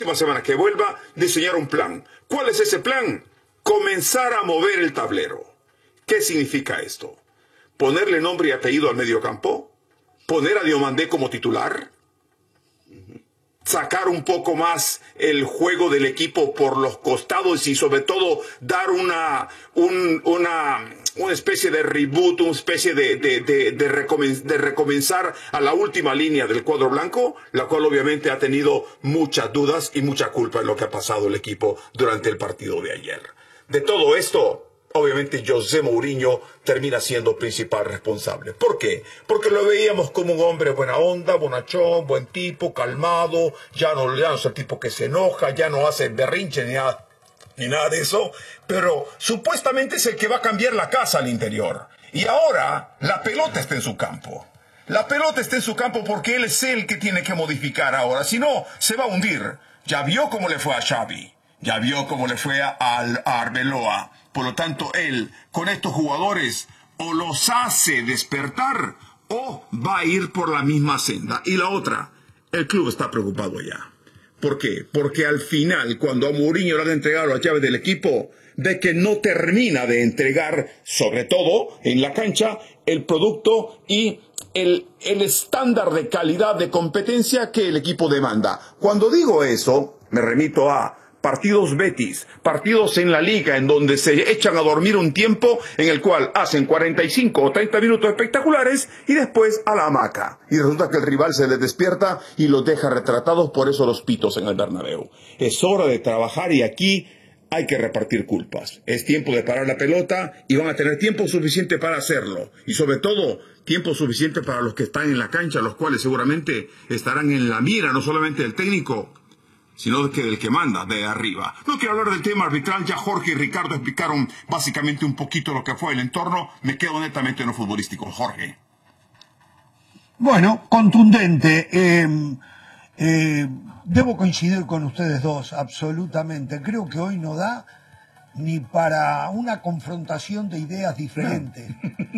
próxima semana que vuelva, diseñar un plan. ¿Cuál es ese plan? Comenzar a mover el tablero. ¿Qué significa esto? Ponerle nombre y apellido al mediocampo, poner a Diomandé como titular, sacar un poco más el juego del equipo por los costados y sobre todo dar una especie de reboot, una especie de recomenzar a la última línea del cuadro blanco, la cual obviamente ha tenido muchas dudas y mucha culpa en lo que ha pasado el equipo durante el partido de ayer. De todo esto, obviamente José Mourinho termina siendo principal responsable. ¿Por qué? Porque lo veíamos como un hombre buena onda, bonachón, buen tipo, calmado, ya no es el tipo que se enoja, ya no hace berrinche ni nada de eso, pero supuestamente es el que va a cambiar la casa al interior. Y ahora la pelota está en su campo. La pelota está en su campo porque él es el que tiene que modificar ahora, si no, se va a hundir. Ya vio cómo le fue a Xavi, ya vio cómo le fue a Arbeloa. Por lo tanto, él, con estos jugadores, o los hace despertar, o va a ir por la misma senda. Y la otra, el club está preocupado ya. ¿Por qué? Porque al final, cuando a Mourinho le han entregado las llaves del equipo, ve que no termina de entregar, sobre todo en la cancha, el producto y el estándar de calidad de competencia que el equipo demanda. Cuando digo eso, me remito a partidos Betis, partidos en la liga en donde se echan a dormir un tiempo en el cual hacen 45 o 30 minutos espectaculares y después a la hamaca. Y resulta que el rival se les despierta y los deja retratados, por eso los pitos en el Bernabéu. Es hora de trabajar y aquí hay que repartir culpas. Es tiempo de parar la pelota y van a tener tiempo suficiente para hacerlo. Y sobre todo, tiempo suficiente para los que están en la cancha, los cuales seguramente estarán en la mira, no solamente del técnico, sino que del que manda de arriba. No quiero hablar del tema arbitral, ya Jorge y Ricardo explicaron básicamente un poquito lo que fue el entorno. Me quedo netamente en lo futbolístico. Jorge. Bueno, contundente. Debo coincidir con ustedes dos, absolutamente. Creo que hoy no da ni para una confrontación de ideas diferentes,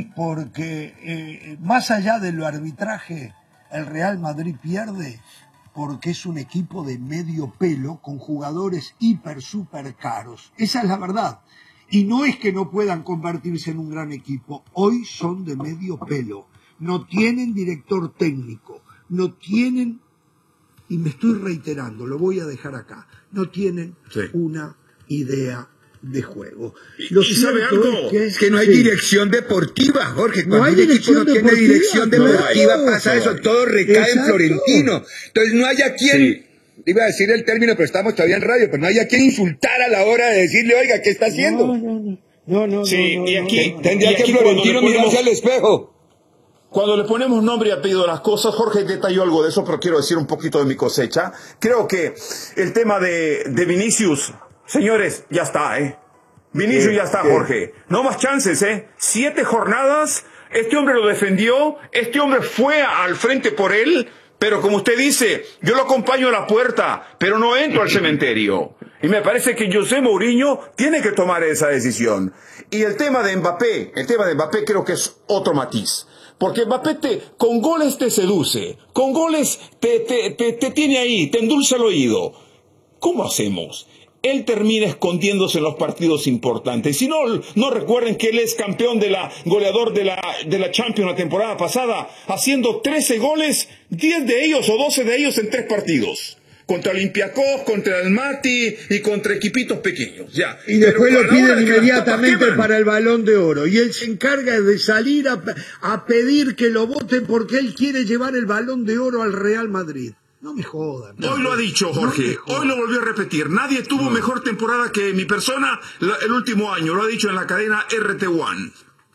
porque más allá de lo arbitraje, el Real Madrid pierde porque es un equipo de medio pelo con jugadores hiper, super caros. Esa es la verdad. Y no es que no puedan convertirse en un gran equipo. Hoy son de medio pelo. No tienen director técnico. No tienen, y me estoy reiterando, lo voy a dejar acá, no tienen una idea de juego. ¿Y sabe algo? Es que no hay dirección deportiva, Jorge. Cuando un equipo no tiene dirección deportiva, pasa eso, todo recae en Florentino. Entonces no hay a quien, iba a decir el término, pero estamos todavía en radio, pero no hay a quien insultar a la hora de decirle, oiga, ¿qué está haciendo? No. Y aquí tendría que Florentino mirarse al espejo. Cuando le ponemos nombre y apellido a las cosas, Jorge detalló algo de eso, pero quiero decir un poquito de mi cosecha. Creo que el tema de Vinicius, señores, ya está, Vinicius ya está, Jorge. No más chances, 7 jornadas, este hombre lo defendió, este hombre fue al frente por él, pero como usted dice, yo lo acompaño a la puerta, pero no entro al cementerio. Y me parece que José Mourinho tiene que tomar esa decisión. Y el tema de Mbappé creo que es otro matiz. Porque Mbappé con goles te seduce, con goles te tiene ahí, te endulza el oído. ¿Cómo hacemos? Él termina escondiéndose en los partidos importantes. Si no recuerden que él es campeón goleador de la Champions la temporada pasada, haciendo 13 goles, 10 de ellos o 12 de ellos en 3 partidos. Contra Olympiacos, contra el Mati y contra equipitos pequeños. Ya. Y después lo piden inmediatamente para el Balón de Oro. Y él se encarga de salir a pedir que lo voten porque él quiere llevar el Balón de Oro al Real Madrid. No me jodan. Hoy lo ha dicho Jorge, hoy lo volvió a repetir. Nadie tuvo mejor temporada que mi persona el último año. Lo ha dicho en la cadena RT1.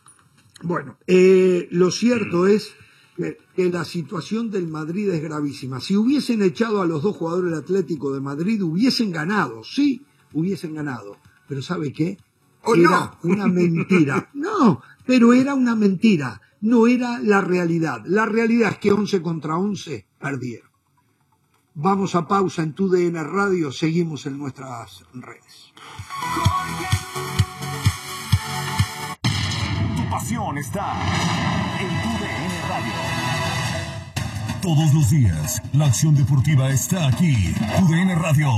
Bueno, lo cierto es que la situación del Madrid es gravísima. Si hubiesen echado a los 2 jugadores del Atlético de Madrid, hubiesen ganado. Sí, hubiesen ganado. Pero ¿sabe qué? Era una mentira. No, pero era una mentira. No era la realidad. La realidad es que 11 contra 11 perdieron. Vamos a pausa en TUDN Radio. Seguimos en nuestras redes. Tu pasión está en TUDN Radio. Todos los días, la acción deportiva está aquí. TUDN Radio.